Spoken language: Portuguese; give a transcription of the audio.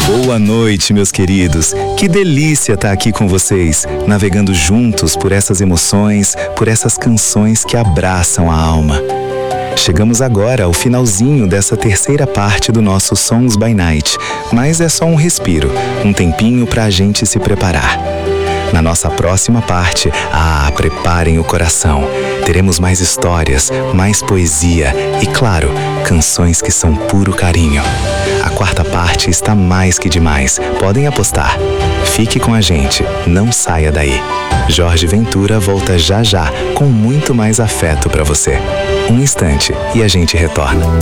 Boa noite, meus queridos. Que delícia estar aqui com vocês, navegando juntos por essas emoções, por essas canções que abraçam a alma. Chegamos agora ao finalzinho dessa terceira parte do nosso Songs by Night, mas é só um respiro, um tempinho para a gente se preparar. Na nossa próxima parte, preparem o coração. Teremos mais histórias, mais poesia e, claro, canções que são puro carinho. A quarta parte está mais que demais, podem apostar. Fique com a gente, não saia daí. Jorge Ventura volta já já com muito mais afeto para você. Um instante e a gente retorna.